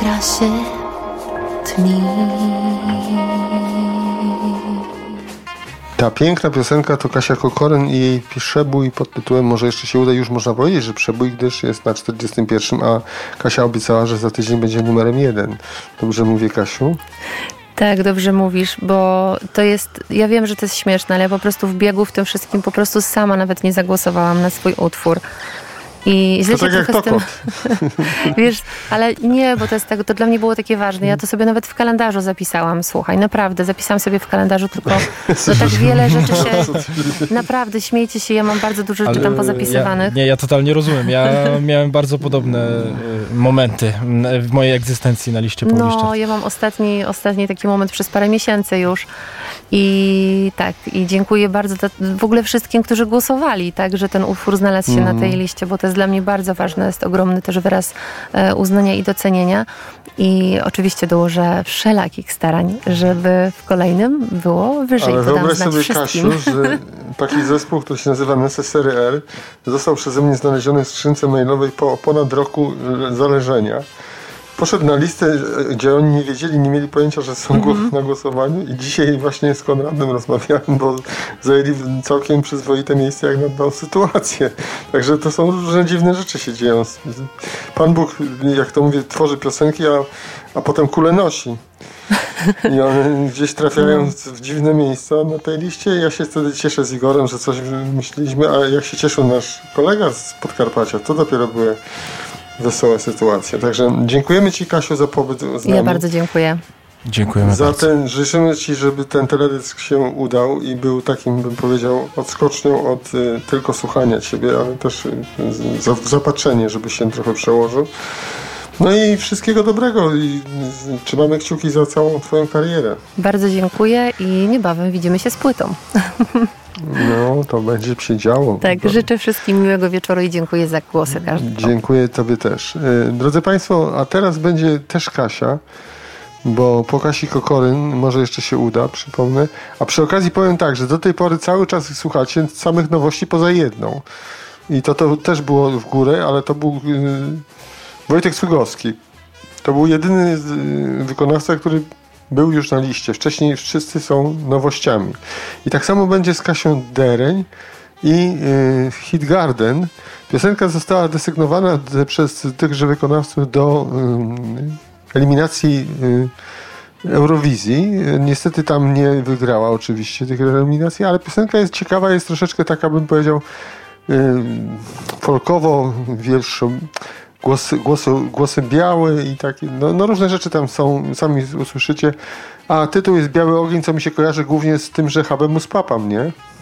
parachute me. Ta piękna piosenka to Kasia Kokoryn i jej przebój pod tytułem Może jeszcze się uda. Już można powiedzieć, że przebój, gdyż jest na 41, a Kasia obiecała, że za tydzień będzie numerem 1. Dobrze mówię, Kasiu? Tak, dobrze mówisz, bo to jest, ja wiem, że to jest śmieszne, ale ja po prostu w biegu w tym wszystkim po prostu sama nawet nie zagłosowałam na swój utwór. I źle to tak jak to tym, wiesz, ale nie, bo to dla mnie było takie ważne. Ja to sobie nawet w kalendarzu zapisałam, słuchaj, naprawdę, zapisałam sobie w kalendarzu, tylko no tak wiele rzeczy się, naprawdę, śmiejcie się, ja mam bardzo dużo rzeczy tam pozapisywanych. Ja totalnie rozumiem, ja miałem bardzo podobne momenty w mojej egzystencji na liście Pauliszczak. No, ja mam ostatni taki moment przez parę miesięcy już i tak, i dziękuję bardzo w ogóle wszystkim, którzy głosowali, tak, że ten utwór znalazł się na tej liście, bo to jest dla mnie bardzo ważne, jest ogromny też wyraz uznania i docenienia i oczywiście dołożę wszelakich starań, żeby w kolejnym było wyżej. Ale wyobraź sobie, wszystkim. Kasiu, że taki zespół, który się nazywa Necessary Air, został przeze mnie znaleziony w skrzynce mailowej po ponad roku zależenia. Poszedł na listę, gdzie oni nie wiedzieli, nie mieli pojęcia, że są na głosowaniu i dzisiaj właśnie z Konradem rozmawiałem, bo zajęli całkiem przyzwoite miejsce jak na tą sytuację. Także to są różne dziwne rzeczy się dzieją. Pan Bóg, jak to mówię, tworzy piosenki, a potem kule nosi. I one gdzieś trafiają w dziwne miejsca na tej liście. Ja się wtedy cieszę z Igorem, że coś myśleliśmy, a jak się cieszył nasz kolega z Podkarpacia, to dopiero były wesoła sytuacja. Także dziękujemy Ci, Kasiu, za pobyt z nami. Ja bardzo dziękuję. Dziękujemy bardzo. Życzymy Ci, żeby ten teledysk się udał i był takim, bym powiedział, odskocznią od tylko słuchania Ciebie, ale też zapatrzenie, żeby się trochę przełożył. No i wszystkiego dobrego i trzymamy kciuki za całą Twoją karierę. Bardzo dziękuję i niebawem widzimy się z płytą. No, to będzie się działo. Tak, życzę wszystkim miłego wieczoru i dziękuję za głosy każdego. Dziękuję Tobie też. Drodzy Państwo, a teraz będzie też Kasia, bo po Kasi Kokoryn może jeszcze się uda, przypomnę. A przy okazji powiem tak, że do tej pory cały czas słuchacie samych nowości poza jedną. I to też było w górę, ale to był Wojtek Sługowski. To był jedyny wykonawca, który był już na liście. Wcześniej wszyscy są nowościami. I tak samo będzie z Kasią Dereń i Hit Garden. Piosenka została desygnowana przez tychże wykonawców do eliminacji Eurowizji. Niestety tam nie wygrała oczywiście tych eliminacji, ale piosenka jest ciekawa, jest troszeczkę taka, bym powiedział, folkowo, wierszą. Głosy białe i takie, no różne rzeczy tam są, sami usłyszycie. A tytuł jest Biały ogień, co mi się kojarzy głównie z tym, że habemus papam, nie?